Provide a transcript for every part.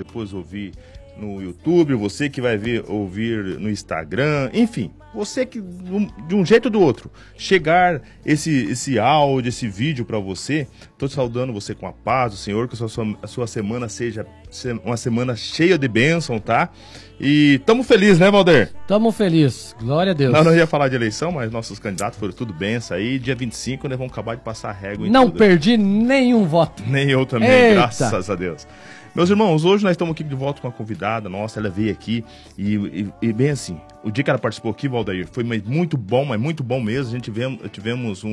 depois ouvir no YouTube, você que vai ouvir no Instagram, enfim, você que de um jeito ou do outro chegar esse áudio, esse vídeo para você. Estou saudando você com a paz do Senhor, que a sua semana seja uma semana cheia de bênção, tá? E estamos felizes, né, Valder? Estamos felizes, glória a Deus. Não ia falar de eleição, mas nossos candidatos foram tudo bem, isso aí. Dia 25, nós vamos acabar de passar a régua em Não tudo. perdi nenhum voto. Nem eu também, Eita. Graças a Deus. Meus irmãos, hoje nós estamos aqui de volta com uma convidada nossa, ela veio aqui e bem assim, o dia que ela participou aqui, Valdair, foi muito bom, mas muito bom mesmo. A gente tivemos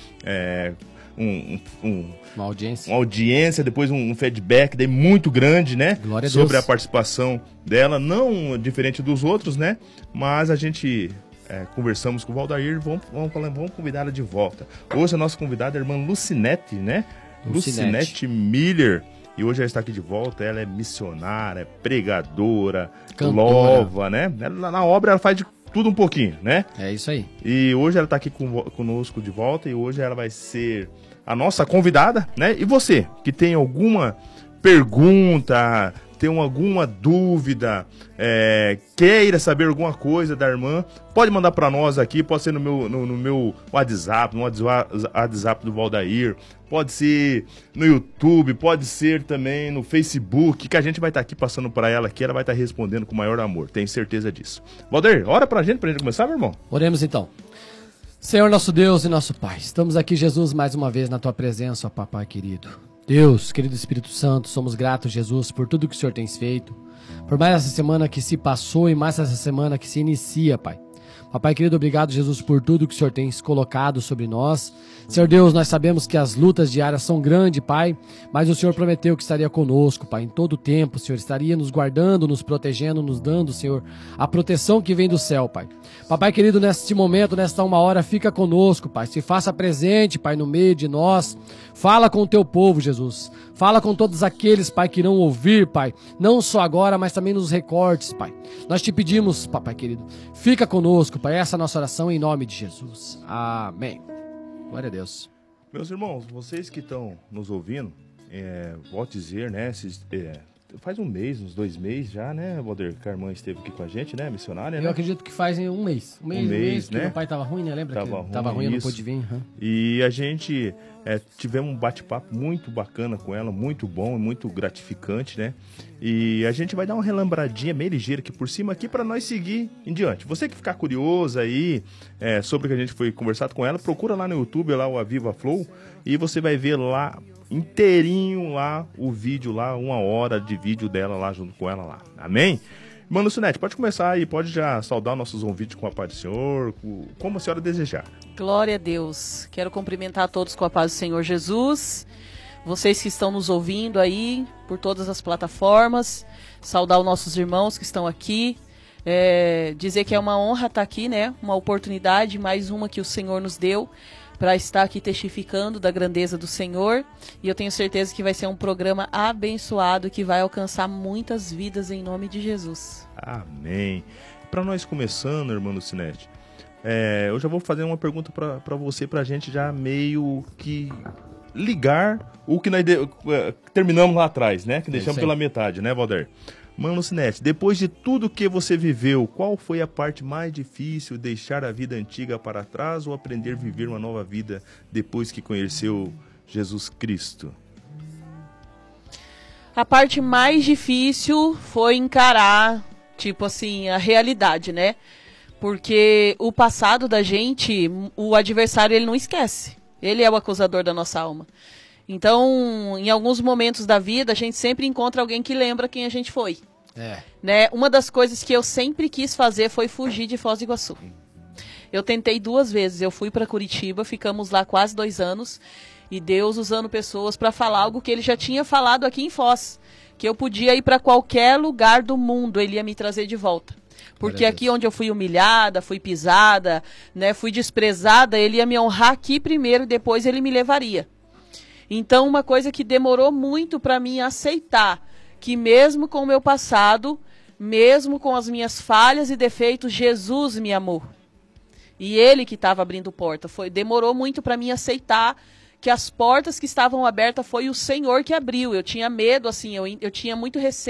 Uma audiência. uma audiência, depois um feedback daí muito grande, né? Glória a sobre Deus. a participação dela, não diferente dos outros, né? Mas a gente conversamos com o Valdair, vamos convidar ela de volta. Hoje a nossa convidada é a irmã Lucinete, né? Lucinete Miller. E hoje ela está aqui de volta, ela é missionária, pregadora, Cantora. louva, né? Na obra ela faz de tudo um pouquinho, né? É isso aí. E hoje ela está aqui conosco de volta e hoje ela vai ser a nossa convidada, né? E você, que tem alguma pergunta, tem alguma dúvida, queira saber alguma coisa da irmã, pode mandar para nós aqui, pode ser no meu WhatsApp, no WhatsApp do Valdair, pode ser no YouTube, pode ser também no Facebook, que a gente vai estar aqui passando para ela aqui, ela vai estar respondendo com o maior amor, tenho certeza disso. Valdair, ora pra gente começar, meu irmão? Oremos então. Senhor nosso Deus e nosso Pai, estamos aqui, Jesus, mais uma vez na Tua presença, ó Papai querido. Deus, querido Espírito Santo, somos gratos, Jesus, por tudo que o Senhor tem feito, por mais essa semana que se passou e mais essa semana que se inicia, Pai. Papai querido, obrigado, Jesus, por tudo que o Senhor tem colocado sobre nós. Senhor Deus, nós sabemos que as lutas diárias são grandes, Pai, mas o Senhor prometeu que estaria conosco, Pai, em todo o tempo. O Senhor estaria nos guardando, nos protegendo, nos dando, Senhor, a proteção que vem do céu, Pai. Papai querido, neste momento, nesta uma hora, fica conosco, Pai. Se faça presente, Pai, no meio de nós. Fala com o Teu povo, Jesus. Fala com todos aqueles, Pai, que irão ouvir, Pai, não só agora, mas também nos recortes, Pai. Nós te pedimos, Papai querido, fica conosco, Pai, essa é a nossa oração em nome de Jesus. Amém. Glória a Deus. Meus irmãos, vocês que estão nos ouvindo, vou dizer, né, faz um mês, uns 2 meses já, né, Valdir, que a irmã esteve aqui com a gente, né, missionária, né? Eu acredito que faz um mês. Um mês, né? Meu pai tava ruim, né? Lembra Tava que tava ruim, eu não pude vir. E a gente tivemos um bate-papo muito bacana com ela, muito bom e muito gratificante, né? E a gente vai dar uma relembradinha meio ligeira aqui por cima aqui para nós seguir em diante. Você que ficar curioso aí sobre o que a gente foi conversado com ela, procura lá no YouTube, lá o Aviva Flow, e você vai ver lá inteirinho lá o vídeo lá, 1 hora de vídeo dela lá junto com ela lá. Amém? Mano Lucinete, pode começar aí, pode já saudar nossos ouvintes com a paz do Senhor, como a senhora desejar. Glória a Deus. Quero cumprimentar a todos com a paz do Senhor Jesus. Vocês que estão nos ouvindo aí por todas as plataformas, saudar os nossos irmãos que estão aqui, dizer que é uma honra estar aqui, né? Uma oportunidade, mais uma que o Senhor nos deu para estar aqui testificando da grandeza do Senhor. E eu tenho certeza que vai ser um programa abençoado que vai alcançar muitas vidas em nome de Jesus. Amém. Para nós começando, irmã Lucinete, eu já vou fazer uma pergunta para você, para a gente já meio que ligar o que nós terminamos lá atrás, né? Que deixamos pela metade, né, Valdir? Mano Lucinete, depois de tudo que você viveu, qual foi a parte mais difícil? Deixar a vida antiga para trás ou aprender a viver uma nova vida depois que conheceu Jesus Cristo? A parte mais difícil foi encarar, tipo assim, a realidade, né? Porque o passado da gente, o adversário, ele não esquece. Ele é o acusador da nossa alma. Então, em alguns momentos da vida, a gente sempre encontra alguém que lembra quem a gente foi. Né? Uma das coisas que eu sempre quis fazer foi fugir de Foz do Iguaçu. Eu tentei 2 vezes. Eu fui para Curitiba, ficamos lá quase 2 anos. E Deus usando pessoas para falar algo que Ele já tinha falado aqui em Foz. Que eu podia ir para qualquer lugar do mundo, Ele ia me trazer de volta. Porque aqui onde eu fui humilhada, fui pisada, né, fui desprezada, Ele ia me honrar aqui primeiro e depois Ele me levaria. Então, uma coisa que demorou muito para mim aceitar, que mesmo com o meu passado, mesmo com as minhas falhas e defeitos, Jesus me amou. E Ele que estava abrindo porta. Demorou muito para mim aceitar que as portas que estavam abertas foi o Senhor que abriu. Eu tinha medo, assim, eu tinha muito receio